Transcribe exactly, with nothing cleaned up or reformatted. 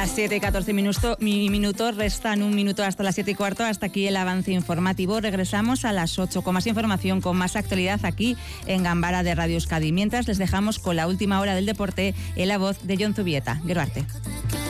Las siete y catorce minuto, minutos, restan un minuto hasta las siete y cuarto. Hasta aquí el avance informativo. Regresamos a las ocho con más información, con más actualidad aquí en Gambara de Radio Euskadi. Mientras les dejamos con la última hora del deporte en la voz de Jon Zubieta. Gero arte.